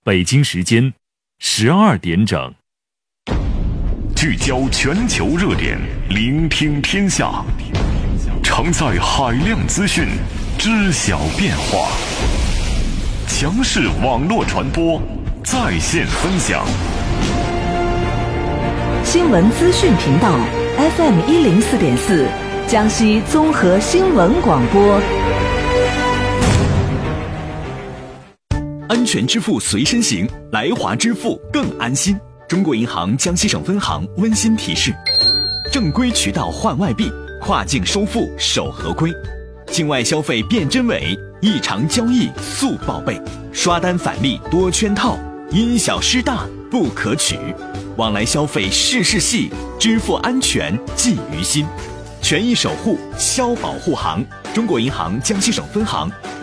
北京时间12点整。 聚焦全球热点，聆听天下，承载海量资讯，知晓变化。强势网络传播，在线分享。 新闻资讯频道 FM104.4，江西综合新闻广播。 安全支付随身行，来华支付更安心。中国银行江西省分行温馨提示：正规渠道换外币，跨境收付守合规。境外消费辨真伪，异常交易速报备。刷单返利多圈套，因小失大不可取。往来消费事事细，支付安全记于心。权益守护消保护行，中国银行江西省分行